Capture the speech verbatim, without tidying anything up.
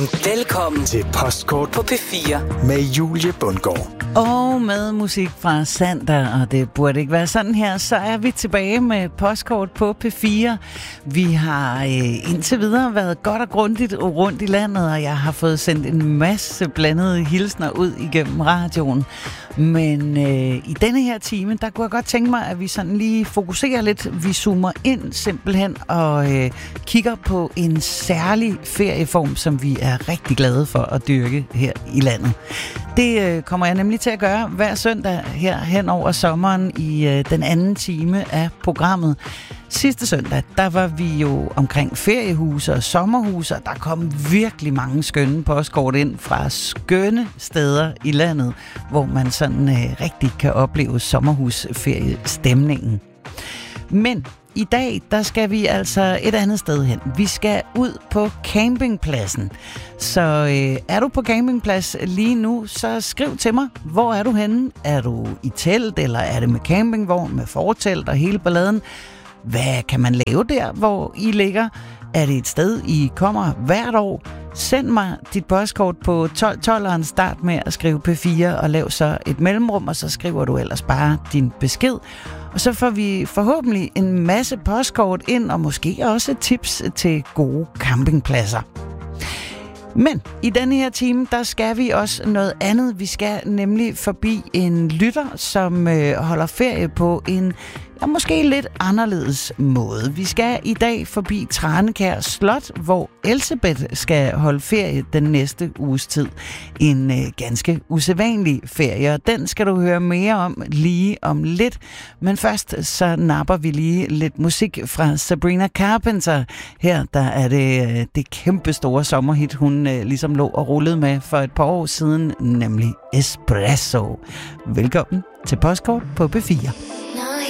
Velkommen til Postkort på P fire med Julie Bundgaard. Og med musik fra Sander, og det burde ikke være sådan her, så er vi tilbage med Postkort på P fire. Vi har øh, indtil videre været godt og grundigt rundt i landet, og jeg har fået sendt en masse blandede hilsner ud igennem radioen. Men øh, i denne her time, der kunne jeg godt tænke mig, at vi sådan lige fokuserer lidt. Vi zoomer ind simpelthen og øh, kigger på en særlig ferieform, som vi er rigtig glade for at dyrke her i landet. Det øh, kommer jeg nemlig til at gøre hver søndag her hen over sommeren i øh, den anden time af programmet. Sidste søndag, der var vi jo omkring feriehuse og sommerhuse, og der kom virkelig mange skønne postkort ind fra skønne steder i landet, hvor man sådan øh, rigtig kan opleve sommerhusferiestemningen. Men i dag, der skal vi altså et andet sted hen. Vi skal ud på campingpladsen. Så øh, er du på campingplads lige nu, så skriv til mig. Hvor er du henne? Er du i telt, eller er det med campingvogn, med fortelt og hele balladen? Hvad kan man lave der, hvor I ligger? Er det et sted, I kommer hvert år? Send mig dit postkort på tolv tolv og start med at skrive P fire og lav så et mellemrum, og så skriver du ellers bare din besked. Og så får vi forhåbentlig en masse postkort ind, og måske også tips til gode campingpladser. Men i denne her time, der skal vi også noget andet. Vi skal nemlig forbi en lytter, som øh, holder ferie på en ja, måske lidt anderledes måde. Vi skal i dag forbi Tranekær Slot, hvor Elsebeth skal holde ferie den næste uges tid. En øh, ganske usædvanlig ferie, og den skal du høre mere om lige om lidt. Men først så napper vi lige lidt musik fra Sabrina Carpenter. Her der er det øh, det kæmpe store sommerhit, hun øh, ligesom lå og rullede med for et par år siden, nemlig Espresso. Velkommen til Postkort på P fire.